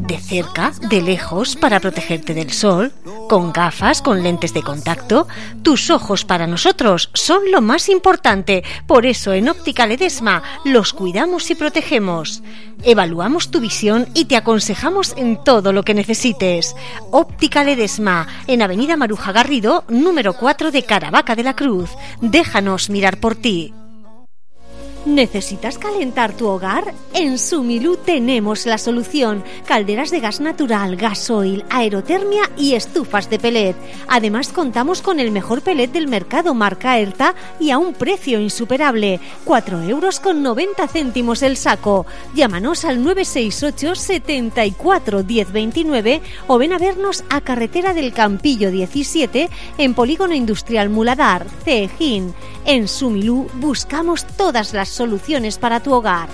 de cerca, de lejos, para protegerte del sol, con gafas, con lentes de contacto. Tus ojos para nosotros son lo más importante, por eso en Óptica Ledesma los cuidamos y protegemos. Evaluamos tu visión y te aconsejamos en todo lo que necesites. Óptica Ledesma, en Avenida Maruja Garrido, número 4 de Caravaca de la Cruz. Déjanos mirar por ti. ¿Necesitas calentar tu hogar? En Sumilú tenemos la solución. Calderas de gas natural, gasoil, aerotermia y estufas de pellet. Además contamos con el mejor pellet del mercado marca Erta y a un precio insuperable. 4,90 € el saco. Llámanos al 968 74 10 29 o ven a vernos a Carretera del Campillo 17 en Polígono Industrial Muladar, Cejín. En Sumilú buscamos todas las soluciones para tu hogar.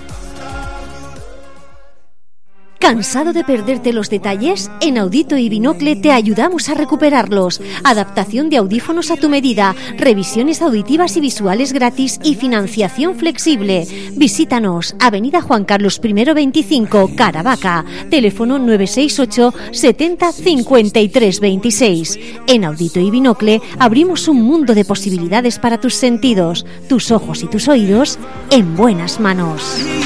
¿Cansado de perderte los detalles? En Audito y Binocle te ayudamos a recuperarlos. Adaptación de audífonos a tu medida, revisiones auditivas y visuales gratis y financiación flexible. Visítanos, Avenida Juan Carlos I 25, Caravaca. Teléfono 968 70 53 26. En Audito y Binocle abrimos un mundo de posibilidades para tus sentidos, tus ojos y tus oídos en buenas manos.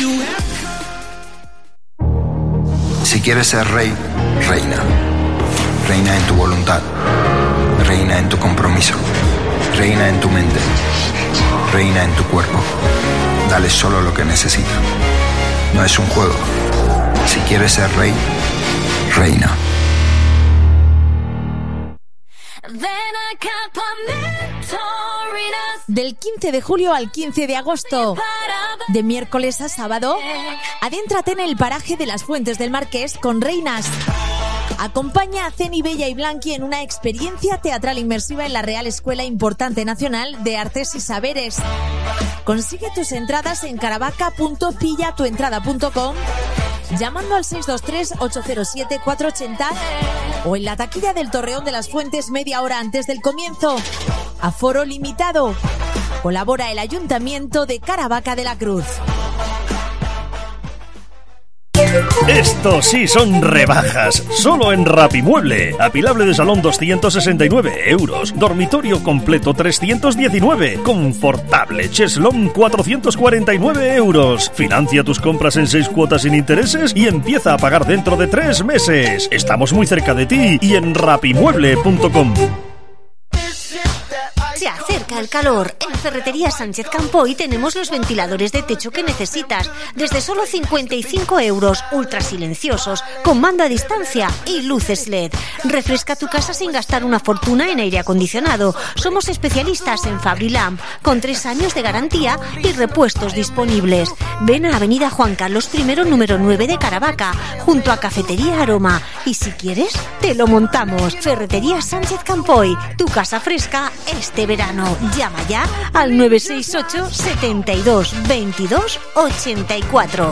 Si quieres ser rey, reina. Reina en tu voluntad. Reina en tu compromiso. Reina en tu mente. Reina en tu cuerpo. Dale solo lo que necesita. No es un juego. Si quieres ser rey, reina. Del 15 de julio al 15 de agosto, de miércoles a sábado, adéntrate en el paraje de las Fuentes del Marqués con Reinas. Acompaña a Ceni, Bella y Blanqui en una experiencia teatral inmersiva en la Real Escuela Importante Nacional de Artes y Saberes. Consigue tus entradas en caravaca.pillatuentrada.com, llamando al 623-807-480 o en la taquilla del Torreón de las Fuentes media hora antes del comienzo. Aforo limitado. Colabora el Ayuntamiento de Caravaca de la Cruz. Estos sí son rebajas, solo en Rapimueble. Apilable de salón 269 €, dormitorio completo 319, confortable cheslón 449 €. Financia tus compras en 6 cuotas sin intereses y empieza a pagar dentro de 3 meses. Estamos muy cerca de ti y en rapimueble.com. Se acerca el calor. En Ferretería Sánchez Campoy tenemos los ventiladores de techo que necesitas, desde solo 55 €, ultra silenciosos, con mando a distancia y luces LED. Refresca tu casa sin gastar una fortuna en aire acondicionado. Somos especialistas en Fabrilamp, con 3 años de garantía y repuestos disponibles. Ven a Avenida Juan Carlos I, número 9 de Caravaca, junto a Cafetería Aroma. Y si quieres, te lo montamos. Ferretería Sánchez Campoy, tu casa fresca este verano. Llama ya al 968 72 22 84.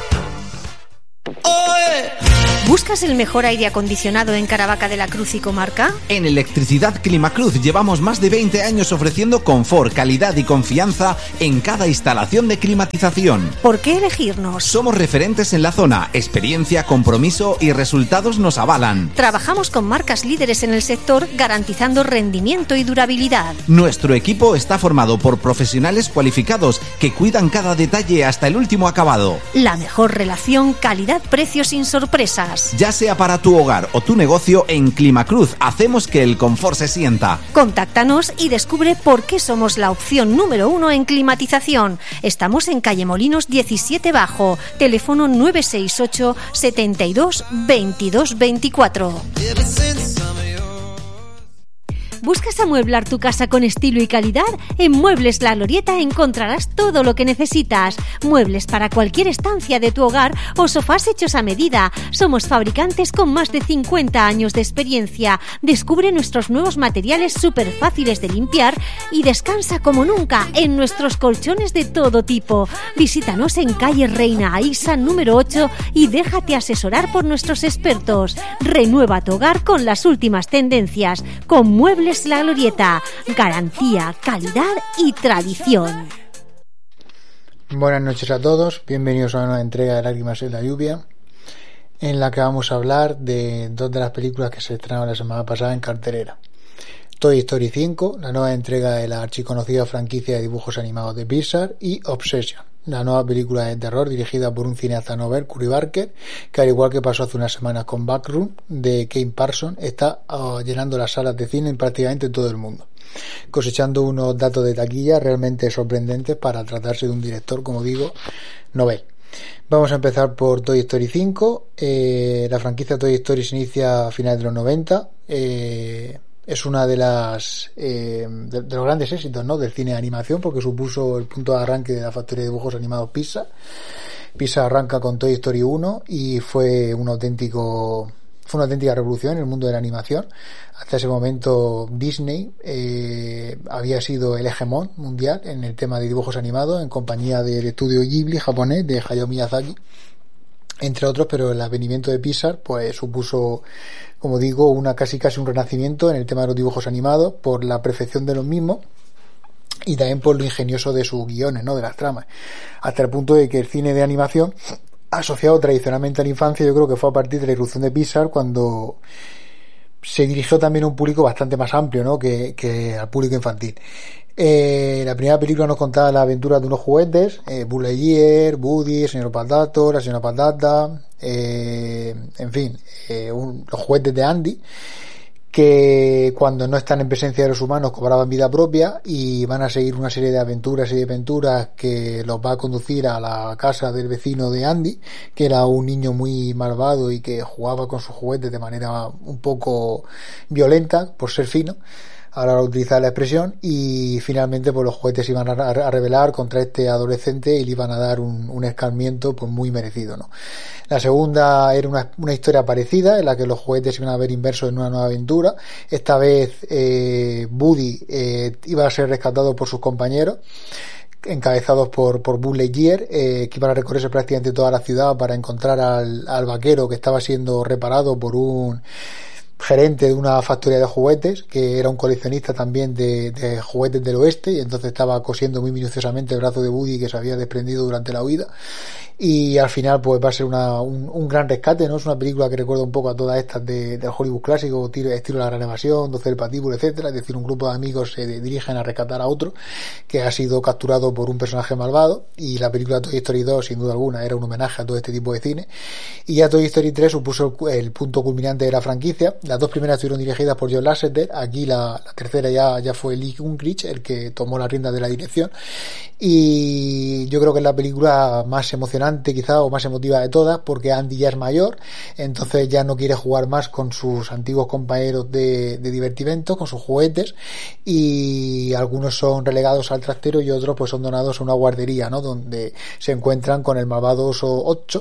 ¿Buscas el mejor aire acondicionado en Caravaca de la Cruz y comarca? En Electricidad Climacruz llevamos más de 20 años ofreciendo confort, calidad y confianza en cada instalación de climatización. ¿Por qué elegirnos? Somos referentes en la zona, experiencia, compromiso y resultados nos avalan. Trabajamos con marcas líderes en el sector, garantizando rendimiento y durabilidad. Nuestro equipo está formado por profesionales cualificados que cuidan cada detalle hasta el último acabado. La mejor relación calidad-precio sin sorpresas. Ya sea para tu hogar o tu negocio, en Climacruz hacemos que el confort se sienta. Contáctanos y descubre por qué somos la opción número 1 en climatización. Estamos en calle Molinos 17 Bajo, teléfono 968 72 22 24. ¿Buscas amueblar tu casa con estilo y calidad? En Muebles La Glorieta encontrarás todo lo que necesitas. Muebles para cualquier estancia de tu hogar o sofás hechos a medida. Somos fabricantes con más de 50 años de experiencia. Descubre nuestros nuevos materiales súper fáciles de limpiar y descansa como nunca en nuestros colchones de todo tipo. Visítanos en calle Reina Aísa número 8 y déjate asesorar por nuestros expertos. Renueva tu hogar con las últimas tendencias. Con Muebles La Glorieta, garantía, calidad y tradición. Buenas noches a todos, bienvenidos a una nueva entrega de Lágrimas en la Lluvia. en la que vamos a hablar de dos de las películas que se estrenaron la semana pasada en cartelera. Toy Story 5, la nueva entrega de la archiconocida franquicia de dibujos animados de Pixar, y Obsession, la nueva película de terror dirigida por un cineasta novel, Curry Barker, que al igual que pasó hace unas semanas con Backroom de Kane Parsons, está llenando las salas de cine en prácticamente todo el mundo, cosechando unos datos de taquilla realmente sorprendentes para tratarse de un director, como digo, novel. Vamos a empezar por Toy Story 5. La franquicia Toy Story se inicia a finales de los 90. Es una de los grandes éxitos, ¿no?, del cine de animación, porque supuso el punto de arranque de la factoría de dibujos animados Pixar. Pixar arranca con Toy Story 1 y fue una auténtica revolución en el mundo de la animación. Hasta ese momento Disney había sido el hegemón mundial en el tema de dibujos animados, en compañía del estudio Ghibli japonés de Hayao Miyazaki, entre otros, pero el advenimiento de Pixar pues supuso, como digo, casi un renacimiento en el tema de los dibujos animados, por la perfección de los mismos y también por lo ingenioso de sus guiones, ¿no?, de las tramas, hasta el punto de que el cine de animación, asociado tradicionalmente a la infancia, yo creo que fue a partir de la irrupción de Pixar cuando se dirigió también a un público bastante más amplio, ¿no?, que al público infantil. La primera película nos contaba las aventuras de unos juguetes, Buzz Lightyear, Woody, el señor Patato, la señora Patata, en fin, los juguetes de Andy, que cuando no están en presencia de los humanos cobraban vida propia y van a seguir una serie de aventuras y de aventuras que los va a conducir a la casa del vecino de Andy, que era un niño muy malvado y que jugaba con sus juguetes de manera un poco violenta, por ser fino a la hora de utilizar la expresión, y finalmente pues los juguetes iban a rebelar contra este adolescente y le iban a dar un escarmiento pues muy merecido, ¿no? La segunda era una historia parecida, en la que los juguetes iban a ver inmersos en una nueva aventura. Esta vez Woody iba a ser rescatado por sus compañeros, encabezados por Buzz Lightyear, que iban a recorrerse prácticamente toda la ciudad para encontrar al vaquero que estaba siendo reparado por un gerente de una factoría de juguetes, que era un coleccionista también de juguetes del oeste, y entonces estaba cosiendo muy minuciosamente el brazo de Woody que se había desprendido durante la huida. Y al final pues va a ser un gran rescate, ¿no? Es una película que recuerda un poco a todas estas del Hollywood clásico, estilo La Gran Evasión, 12 del Patíbulo, etcétera. Es decir, un grupo de amigos se dirigen a rescatar a otro que ha sido capturado por un personaje malvado, y la película Toy Story 2 sin duda alguna era un homenaje a todo este tipo de cine. Y ya Toy Story 3 supuso el punto culminante de la franquicia. Las dos primeras estuvieron dirigidas por John Lasseter. Aquí la tercera ya fue Lee Unkrich el que tomó la rienda de la dirección, y yo creo que es la película más emocionante quizá o más emotiva de todas, porque Andy ya es mayor, entonces ya no quiere jugar más con sus antiguos compañeros de divertimento, con sus juguetes, y algunos son relegados al trastero y otros pues son donados a una guardería, ¿no?, donde se encuentran con el malvado Oso 8,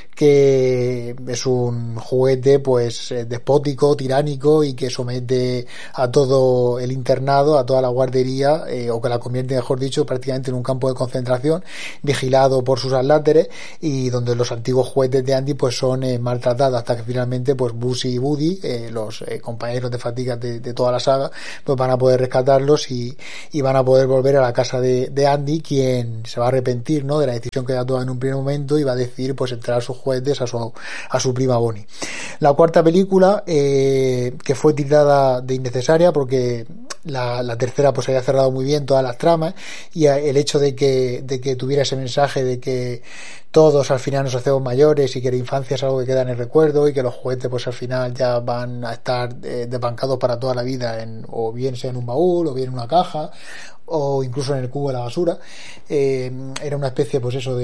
que es un juguete pues despótico, tiránico, y que somete a todo el internado, a toda la guardería, o que la convierte, mejor dicho, prácticamente en un campo de concentración, vigilado por sus adláteres, y donde los antiguos juguetes de Andy pues son maltratados, hasta que finalmente pues Buzz y Woody, los compañeros de fatiga de toda la saga, pues van a poder rescatarlos y van a poder volver a la casa de Andy, quien se va a arrepentir, ¿no?, de la decisión que ha tomado en un primer momento, y va a decidir pues entregar sus juguetes a su prima Bonnie. La cuarta película, que fue tildada de innecesaria porque la tercera pues había cerrado muy bien todas las tramas, y el hecho de que tuviera ese mensaje de que todos al final nos hacemos mayores y que la infancia es algo que queda en el recuerdo, y que los juguetes pues al final ya van a estar desbancados para toda la vida, o bien sea en un baúl, o bien en una caja, o incluso en el cubo de la basura. Era una especie pues eso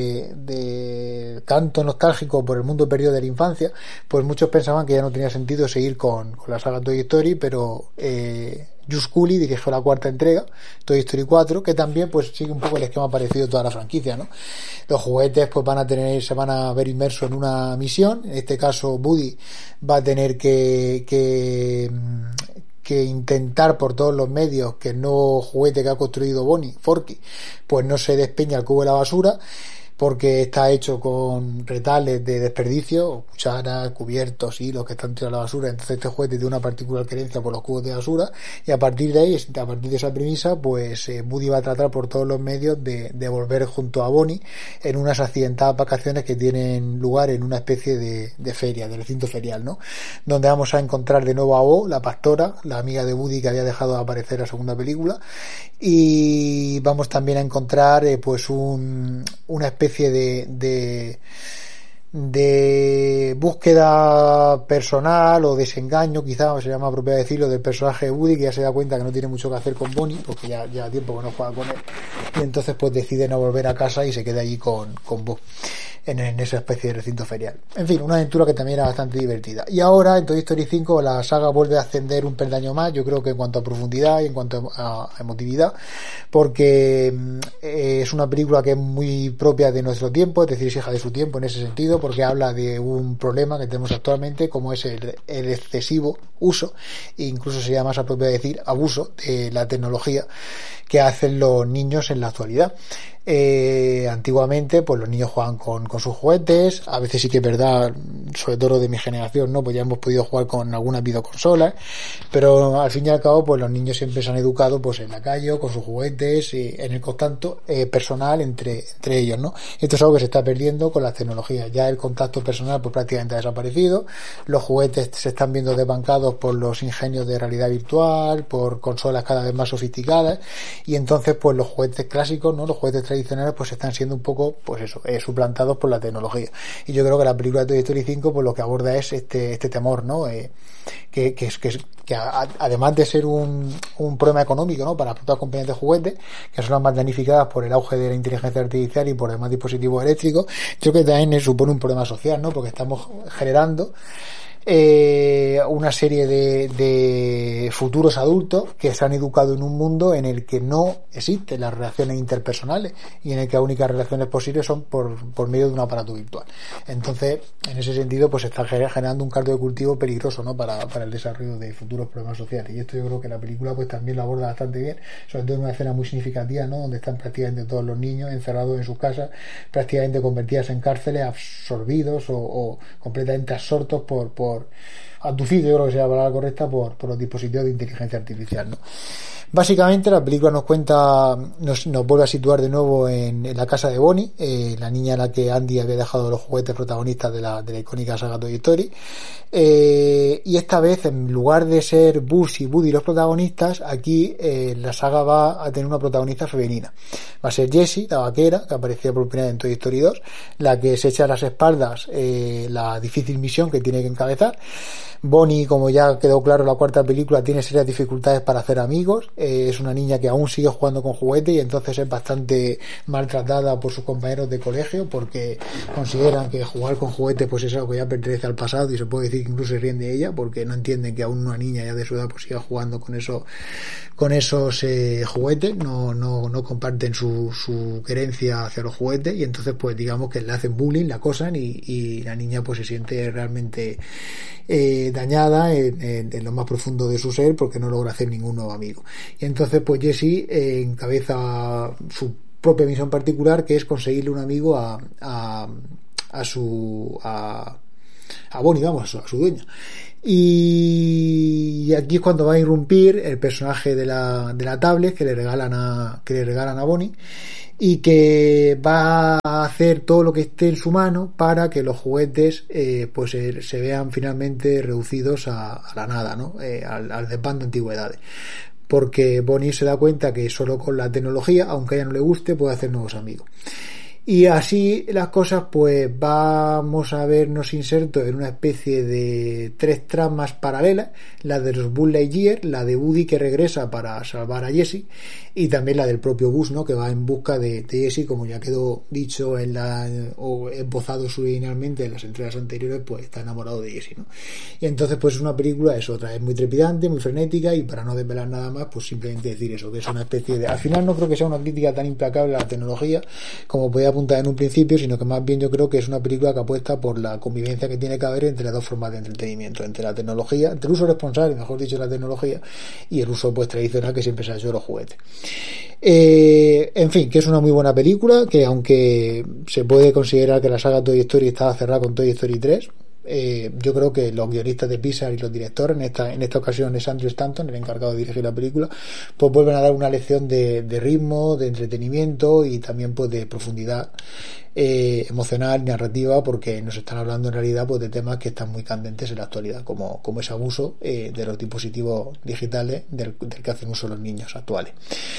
de canto nostálgico por el mundo perdido de la infancia. Pues muchos pensaban que ya no tenía sentido seguir con la saga Toy Story, pero Just Cooley dirigió la cuarta entrega, Toy Story 4, que también pues sigue un poco el esquema parecido a toda la franquicia, ¿no? Los juguetes pues se van a ver inmersos en una misión. En este caso Woody va a tener que intentar por todos los medios que el nuevo juguete que ha construido Bonnie, Forky, pues no se despeña al cubo de la basura. porque está hecho con retales de desperdicio, cucharas, cubiertos, hilos que están tirados a la basura. Entonces este juguete tiene una particular creencia por los cubos de basura, y a partir de ahí, a partir de esa premisa, pues Woody va a tratar por todos los medios de volver junto a Bonnie en unas accidentadas vacaciones que tienen lugar en una especie de feria, de recinto ferial, ¿no? Donde vamos a encontrar de nuevo a Bo, la pastora, la amiga de Woody que había dejado de aparecer en la segunda película, y vamos también a encontrar pues una especie de búsqueda personal o desengaño, quizá sería más apropiado decirlo, del personaje de Woody, que ya se da cuenta que no tiene mucho que hacer con Bonnie porque ya tiempo que no juega con él, y entonces pues decide no volver a casa y se queda allí con Bo en esa especie de recinto ferial. En fin, una aventura que también era bastante divertida. Y ahora en Toy Story 5 la saga vuelve a ascender un peldaño más, yo creo que en cuanto a profundidad y en cuanto a emotividad, porque es una película que es muy propia de nuestro tiempo, es decir, es hija de su tiempo en ese sentido, porque habla de un problema que tenemos actualmente, como es el excesivo uso, e incluso sería más apropiado decir abuso de la tecnología que hacen los niños en la actualidad. Antiguamente pues los niños juegan con sus juguetes, a veces sí que es verdad, sobre todo los de mi generación, ¿no? Pues ya hemos podido jugar con algunas videoconsolas, pero al fin y al cabo pues los niños siempre se han educado pues en la calle o con sus juguetes y en el contacto personal entre ellos, ¿no? Esto es algo que se está perdiendo con las tecnologías. Ya el contacto personal pues prácticamente ha desaparecido, los juguetes se están viendo desbancados por los ingenios de realidad virtual, por consolas cada vez más sofisticadas, y entonces pues los juguetes clásicos, ¿no? Los juguetes tradicionales pues están siendo un poco pues eso, suplantados por la tecnología. Y yo creo que la película de Toy Story 5 pues lo que aborda es este temor, ¿no? Que además de ser un problema económico, ¿no? Para las propias compañías de juguetes, que son las más damnificadas por el auge de la inteligencia artificial y por demás dispositivos eléctricos, creo que también supone un problema social, ¿no? Porque estamos generando una serie de futuros adultos que se han educado en un mundo en el que no existen las relaciones interpersonales y en el que las únicas relaciones posibles son por medio de un aparato virtual. Entonces, en ese sentido, pues se está generando un caldo de cultivo peligroso, ¿no? Para el desarrollo de futuros problemas sociales. Y esto yo creo que la película pues también lo aborda bastante bien, sobre todo en una escena muy significativa, ¿no? Donde están prácticamente todos los niños encerrados en sus casas, prácticamente convertidas en cárceles, absorbidos o completamente absortos por abducidos, yo creo que sería la palabra correcta, por los dispositivos de inteligencia artificial, ¿no? Básicamente la película nos vuelve a situar de nuevo en la casa de Bonnie, la niña a la que Andy había dejado los juguetes protagonistas de la icónica saga Toy Story, y esta vez en lugar de ser Buzz y Woody los protagonistas, aquí la saga va a tener una protagonista femenina. Va a ser Jessie, la vaquera, que aparecía por primera vez en Toy Story 2, la que se echa a las espaldas la difícil misión que tiene que encabezar. Bonnie, como ya quedó claro en la cuarta película, tiene serias dificultades para hacer amigos, es una niña que aún sigue jugando con juguetes y entonces es bastante maltratada por sus compañeros de colegio porque consideran que jugar con juguetes pues es algo que ya pertenece al pasado, y se puede decir que incluso se ríen de ella porque no entienden que aún una niña ya de su edad pues siga jugando con esos juguetes, no comparten su querencia hacia los juguetes, y entonces pues digamos que le hacen bullying, la acosan, y la niña pues se siente realmente dañada en lo más profundo de su ser porque no logra hacer ningún nuevo amigo. Y entonces pues Jessie encabeza su propia misión particular, que es conseguirle un amigo a Bonnie, vamos, a su dueña. Y aquí es cuando va a irrumpir el personaje de la tablet que le regalan a Bonnie, y que va a hacer todo lo que esté en su mano para que los juguetes pues se vean finalmente reducidos a la nada, ¿no? Al desván de antigüedades, porque Bonnie se da cuenta que solo con la tecnología, aunque a ella no le guste, puede hacer nuevos amigos. Y así las cosas, pues vamos a vernos insertos en una especie de 3 tramas paralelas: la de los Buzz Lightyear, la de Woody que regresa para salvar a Jessie, y también la del propio Buzz, ¿no? Que va en busca de Jessie, como ya quedó dicho o esbozado subliminalmente en las entregas anteriores, pues está enamorado de Jessie, ¿no? Y entonces pues es una película, es otra, es muy trepidante, muy frenética, y para no desvelar nada más, pues simplemente decir eso, que es una especie de... Al final no creo que sea una crítica tan implacable a la tecnología como podía apunta en un principio, sino que más bien yo creo que es una película que apuesta por la convivencia que tiene que haber entre las dos formas de entretenimiento, entre la tecnología, entre el uso responsable, mejor dicho, de la tecnología, y el uso pues tradicional que siempre se ha hecho de los juguetes. En fin, que es una muy buena película, que aunque se puede considerar que la saga Toy Story estaba cerrada con Toy Story 3, yo creo que los guionistas de Pixar y los directores, en esta ocasión es Andrew Stanton, el encargado de dirigir la película, pues vuelven a dar una lección de ritmo, de entretenimiento y también pues de profundidad emocional, narrativa, porque nos están hablando en realidad pues de temas que están muy candentes en la actualidad, como ese abuso de los dispositivos digitales del que hacen uso los niños actuales.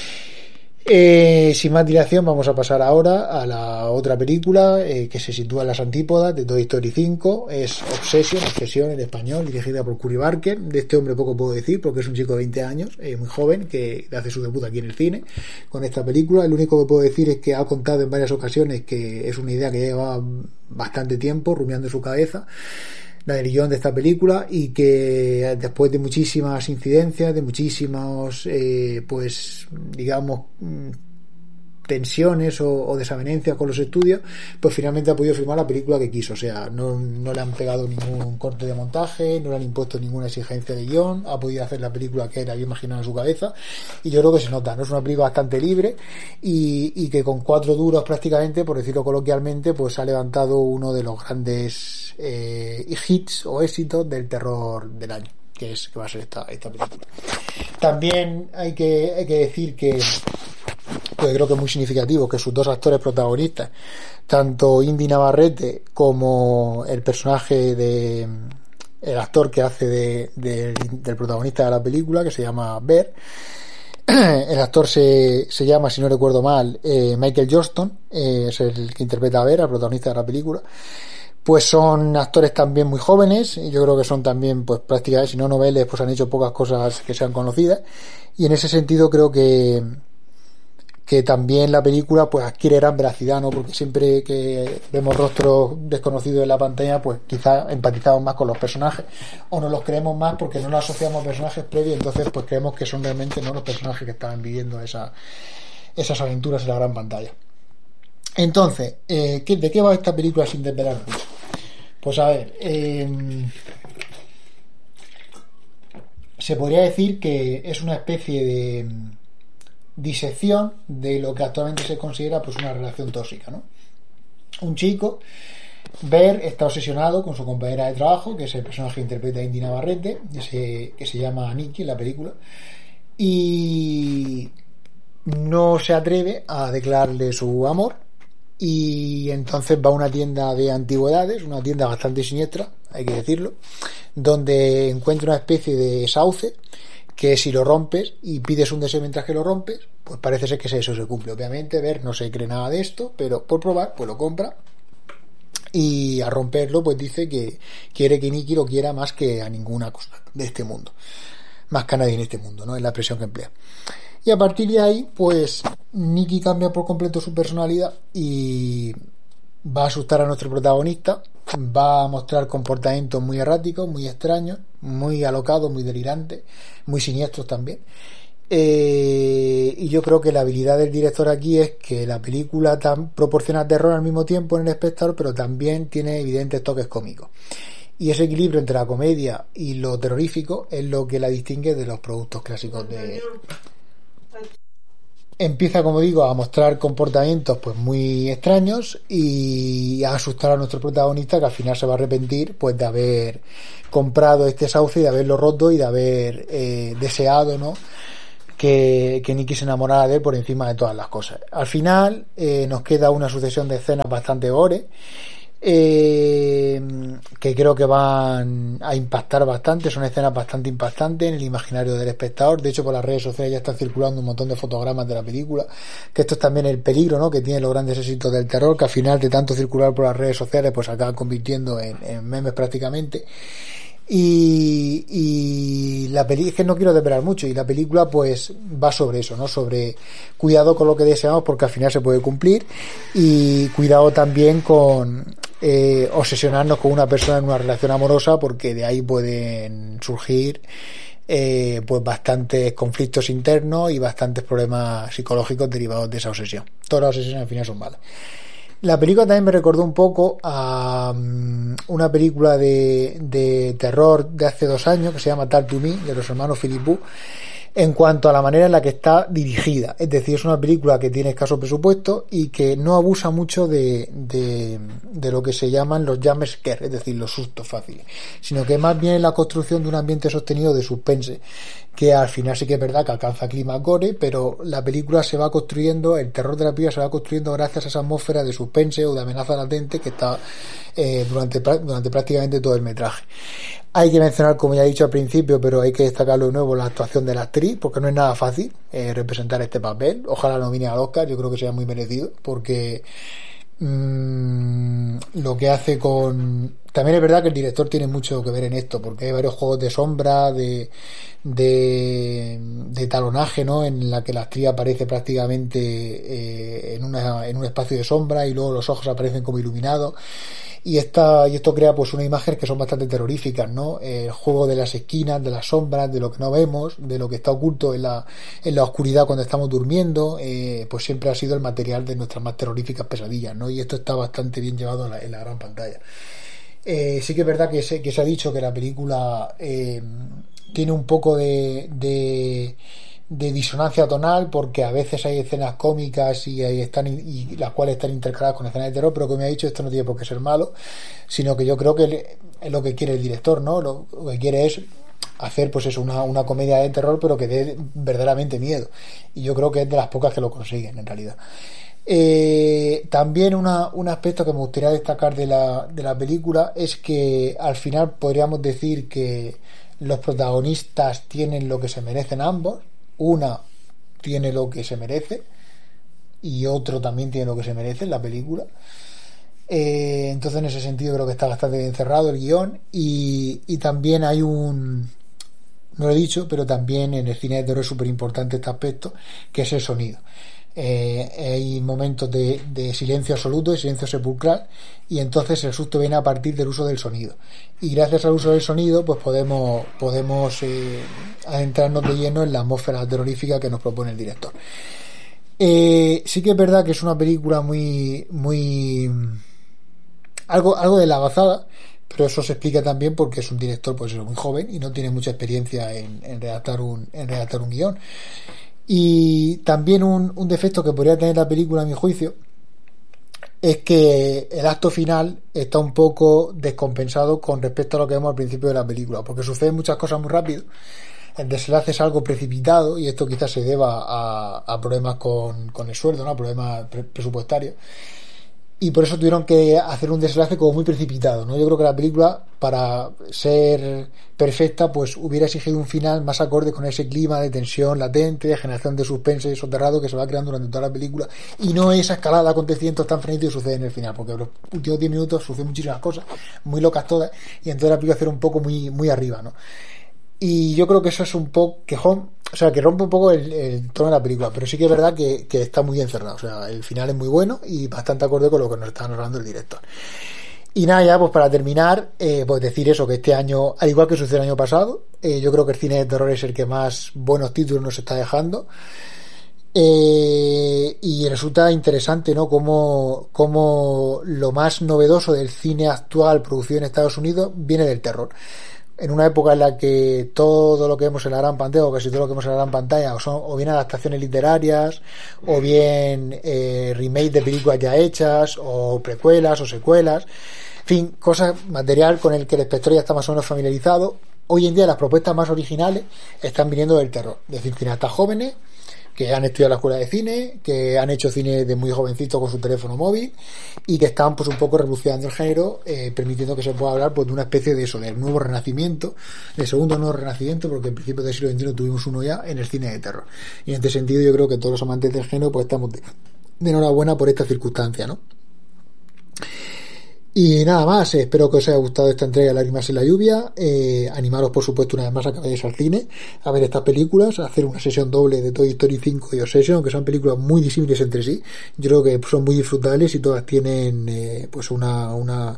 Sin más dilación, vamos a pasar ahora a la otra película que se sitúa en las antípodas de Toy Story 5. Es Obsession en español, dirigida por Cory Barker. De este hombre poco puedo decir porque es un chico de 20 años, muy joven, que hace su debut aquí en el cine con esta película. Lo único que puedo decir es que ha contado en varias ocasiones que es una idea que lleva bastante tiempo rumiando en su cabeza, la del guión de esta película, y que después de muchísimas incidencias, de muchísimos pues digamos tensiones o desavenencias con los estudios, pues finalmente ha podido filmar la película que quiso. O sea, no le han pegado ningún corte de montaje, no le han impuesto ninguna exigencia de guión, ha podido hacer la película que él había imaginado en su cabeza, y yo creo que se nota, ¿no? Es una película bastante libre y que con 4 duros prácticamente, por decirlo coloquialmente, pues ha levantado uno de los grandes hits o éxitos del terror del año, que va a ser esta película. También hay que decir que pues creo que es muy significativo que sus dos actores protagonistas, tanto Indy Navarrete como el personaje el actor que hace del protagonista de la película, que se llama Bear, el actor se llama, si no recuerdo mal, Michael Johnston, es el que interpreta a Bear, al protagonista de la película. Pues son actores también muy jóvenes, y yo creo que son también, pues prácticamente, si no noveles, pues han hecho pocas cosas que sean conocidas, y en ese sentido creo que también la película pues adquiere gran veracidad, ¿no? Porque siempre que vemos rostros desconocidos en la pantalla, pues quizás empatizamos más con los personajes, o nos los creemos más porque no los asociamos a personajes previos, entonces pues creemos que son realmente no los personajes que estaban viviendo esas aventuras en la gran pantalla. Entonces, ¿de qué va esta película sin desvelar mucho? Pues a ver, se podría decir que es una especie de disección de lo que actualmente se considera pues una relación tóxica, ¿no? Un chico, Bear, está obsesionado con su compañera de trabajo, que es el personaje que interpreta Indy Navarrete, que se llama Nikki en la película, y no se atreve a declararle su amor, y entonces va a una tienda de antigüedades, una tienda bastante siniestra, hay que decirlo, donde encuentra una especie de sauce que si lo rompes y pides un deseo mientras que lo rompes, pues parece ser que eso se cumple. Obviamente Bear no se cree nada de esto, pero por probar pues lo compra, y al romperlo pues dice que quiere que Nikki lo quiera más que a ninguna cosa de este mundo, más que a nadie en este mundo, ¿no? Es la expresión que emplea. Y a partir de ahí pues Nikki cambia por completo su personalidad y va a asustar a nuestro protagonista, va a mostrar comportamientos muy erráticos, muy extraños, muy alocados, muy delirantes, muy siniestros también. Y yo creo que la habilidad del director aquí es que la película proporciona terror al mismo tiempo en el espectador, pero también tiene evidentes toques cómicos. Y ese equilibrio entre la comedia y lo terrorífico es lo que la distingue de los productos clásicos de... Empieza, como digo, a mostrar comportamientos pues muy extraños y a asustar a nuestro protagonista, que al final se va a arrepentir pues de haber comprado este sauce y de haberlo roto y de haber deseado, ¿no?, que Nikki se enamorara de él por encima de todas las cosas. Al final nos queda una sucesión de escenas bastante gore, que creo que van a impactar bastante. Son escenas bastante impactantes en el imaginario del espectador. De hecho, por las redes sociales ya están circulando un montón de fotogramas de la película, que esto es también el peligro, ¿no?, que tienen los grandes éxitos del terror, que al final de tanto circular por las redes sociales pues acaban convirtiendo en memes prácticamente. Y la película, es que no quiero desvelar mucho, y la película pues va sobre eso, ¿no?, sobre cuidado con lo que deseamos, porque al final se puede cumplir, y cuidado también con obsesionarnos con una persona en una relación amorosa, porque de ahí pueden surgir pues bastantes conflictos internos y bastantes problemas psicológicos derivados de esa obsesión. Todas las obsesiones al final son malas. La película también me recordó un poco a una película de terror de hace 2 años que se llama Talk to Me, de los hermanos Philippou, en cuanto a la manera en la que está dirigida. Es decir, es una película que tiene escaso presupuesto y que no abusa mucho de lo que se llaman los jump scares, es decir, los sustos fáciles, sino que más bien es la construcción de un ambiente sostenido de suspense, que al final sí que es verdad que alcanza clima gore, pero la película se va construyendo, el terror de la película se va construyendo gracias a esa atmósfera de suspense o de amenaza latente que está durante prácticamente todo el metraje. Hay que mencionar, como ya he dicho al principio, pero hay que destacarlo de nuevo, la actuación de la actriz, porque no es nada fácil representar este papel. Ojalá nomine al Oscar, yo creo que sea muy merecido, porque lo que hace con... También es verdad que el director tiene mucho que ver en esto, porque hay varios juegos de sombra, de talonaje, ¿no? En la que la actriz aparece prácticamente en un espacio de sombra y luego los ojos aparecen como iluminados. Y esto crea pues unas imágenes que son bastante terroríficas, ¿no? El juego de las esquinas, de las sombras, de lo que no vemos, de lo que está oculto en la oscuridad cuando estamos durmiendo, pues siempre ha sido el material de nuestras más terroríficas pesadillas, ¿no? Y esto está bastante bien llevado en la gran pantalla. Sí que es verdad que se ha dicho que la película tiene un poco de disonancia tonal, porque a veces hay escenas cómicas y las cuales están intercaladas con escenas de terror, pero como me ha dicho, esto no tiene por qué ser malo, sino que yo creo que es lo que quiere el director, ¿no? Lo que quiere es hacer pues eso, una comedia de terror, pero que dé verdaderamente miedo, y yo creo que es de las pocas que lo consiguen en realidad. También un aspecto que me gustaría destacar de la película es que al final podríamos decir que los protagonistas tienen lo que se merecen ambos. Una tiene lo que se merece y otro también tiene lo que se merece en la película. Entonces en ese sentido creo que está bastante bien cerrado el guión, y también hay no lo he dicho, pero también en el cine de terror es súper importante este aspecto, que es el sonido. Hay momentos de silencio absoluto, de silencio sepulcral, y entonces el susto viene a partir del uso del sonido, y gracias al uso del sonido pues podemos adentrarnos de lleno en la atmósfera terrorífica que nos propone el director. Sí que es verdad que es una película muy algo de la avanzada, pero eso se explica también porque es un director pues muy joven y no tiene mucha experiencia en redactar un guión. Y también un defecto que podría tener la película, a mi juicio, es que el acto final está un poco descompensado con respecto a lo que vemos al principio de la película, porque suceden muchas cosas muy rápido, el desenlace es algo precipitado, y esto quizás se deba a problemas con el sueldo, ¿no? A problemas presupuestarios, y por eso tuvieron que hacer un desenlace como muy precipitado, ¿no? Yo creo que la película, para ser perfecta, pues hubiera exigido un final más acorde con ese clima de tensión latente, de generación de suspense soterrado que se va creando durante toda la película, y no esa escalada de acontecimientos tan frenéticos que sucede en el final, porque en los últimos 10 minutos suceden muchísimas cosas, muy locas todas, y entonces la película hace un poco muy arriba, ¿no? Y yo creo que eso es un poco que rompe un poco el tono de la película, pero sí que es verdad que está muy bien cerrado. O sea, el final es muy bueno y bastante acorde con lo que nos está narrando el director. Y nada, ya pues para terminar, pues decir eso, que este año, al igual que sucedió el año pasado, yo creo que el cine de terror es el que más buenos títulos nos está dejando. Y resulta interesante, ¿no? Como lo más novedoso del cine actual producido en Estados Unidos viene del terror. En una época en la que todo lo que vemos en la gran pantalla, o casi todo lo que vemos en la gran pantalla, o bien adaptaciones literarias, o bien remake de películas ya hechas, o precuelas o secuelas, en fin, material con el que el espectador ya está más o menos familiarizado. Hoy en día las propuestas más originales están viniendo del terror, es decir, cineastas jóvenes que han estudiado la escuela de cine, que han hecho cine de muy jovencito con su teléfono móvil, y que están pues un poco revolucionando el género, permitiendo que se pueda hablar pues de una especie de eso, del nuevo renacimiento, del segundo nuevo renacimiento, porque en principio del siglo XXI tuvimos uno ya en el cine de terror. Y en este sentido yo creo que todos los amantes del género pues estamos de enhorabuena por esta circunstancia, ¿no? Y nada más, espero que os haya gustado esta entrega de Lágrimas en la lluvia. Animaros por supuesto una vez más a que vayáis al cine a ver estas películas, a hacer una sesión doble de Toy Story 5 y Obsession, aunque son películas muy disímiles entre sí. Yo creo que son muy disfrutables y todas tienen pues una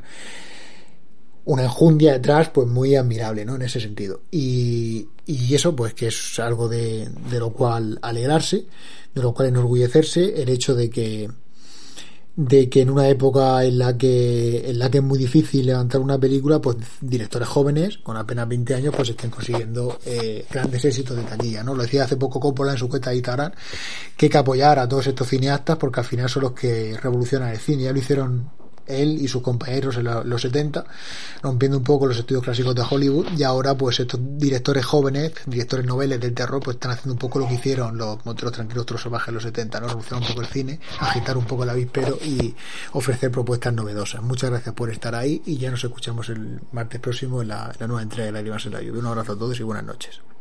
enjundia detrás pues muy admirable, ¿no? En ese sentido, y eso pues que es algo de lo cual alegrarse, de lo cual enorgullecerse, el hecho de que de que en una época en la que es muy difícil levantar una película, pues directores jóvenes con apenas 20 años pues estén consiguiendo grandes éxitos de taquilla, ¿no? Lo decía hace poco Coppola en su cuenta de Instagram, que hay que apoyar a todos estos cineastas porque al final son los que revolucionan el cine. Ya lo hicieron él y sus compañeros en los 70, rompiendo un poco los estudios clásicos de Hollywood, y ahora pues estos directores jóvenes, directores noveles del terror, pues están haciendo un poco lo que hicieron los Monteros Tranquilos, Otros Salvajes en los 70, ¿no? Revolucionar un poco el cine, agitar un poco el avispero y ofrecer propuestas novedosas. Muchas gracias por estar ahí y ya nos escuchamos el martes próximo en la nueva entrega de Lágrimas en la Lluvia. Un abrazo a todos y buenas noches.